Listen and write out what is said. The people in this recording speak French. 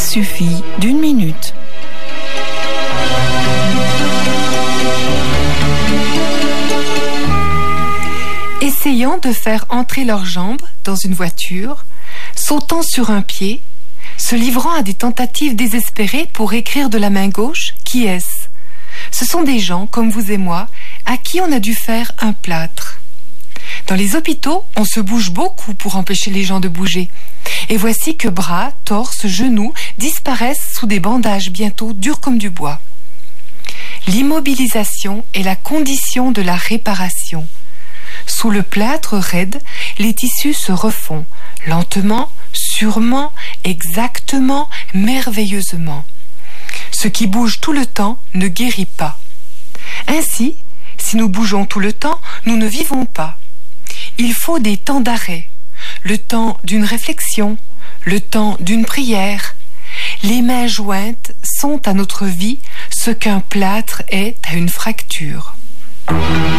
suffit d'1 minute. Essayant de faire entrer leurs jambes dans une voiture, sautant sur un pied, se livrant à des tentatives désespérées pour écrire de la main gauche, qui est-ce ? Ce sont des gens, comme vous et moi, à qui on a dû faire un plâtre. Dans les hôpitaux, on se bouge beaucoup pour empêcher les gens de bouger. Et voici que bras, torse, genoux disparaissent sous des bandages bientôt durs comme du bois. L'immobilisation est la condition de la réparation. Sous le plâtre raide, les tissus se refont, lentement, sûrement, exactement, merveilleusement. Ce qui bouge tout le temps ne guérit pas. Ainsi, si nous bougeons tout le temps, nous ne vivons pas. Il faut des temps d'arrêt, le temps d'une réflexion, le temps d'une prière. Les mains jointes sont à notre vie ce qu'un plâtre est à une fracture.